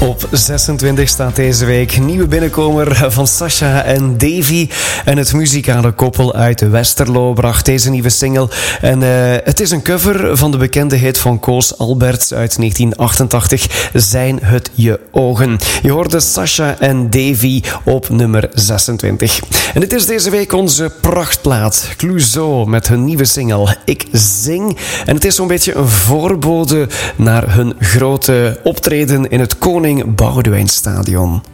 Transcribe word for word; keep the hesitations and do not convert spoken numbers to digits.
Op zesentwintig staat deze week nieuwe binnenkomer van Sasha en Davy. En het muzikale koppel uit Westerlo bracht deze nieuwe single. En uh, het is een cover van de bekende hit van Koos Alberts uit negentien achtentachtig. Zijn het je ogen. Je hoorde Sasha en Davy op nummer zesentwintig. En dit is deze week onze prachtplaat. Clouseau met hun nieuwe single Ik Zing. En het is zo'n beetje een voorbode naar hun grote optreden in het Koning Boudewijnstadion.